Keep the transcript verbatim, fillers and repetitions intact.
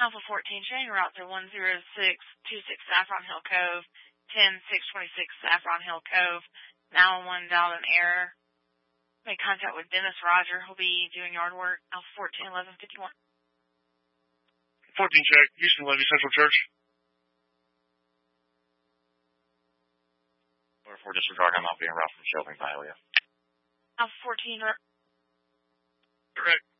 Alpha fourteen, showing your route to one zero six two six Saffron Hill Cove, ten six twenty-six Saffron Hill Cove, now one dialed in error. Make contact with Dennis Roger. He'll be doing yard work. Alpha fourteen, eleven fifty-one. fourteen check, Houston Levy Central Church. Or four disregard, I'm out being route from Shelby, Hialeah. Alpha fourteen, Correct.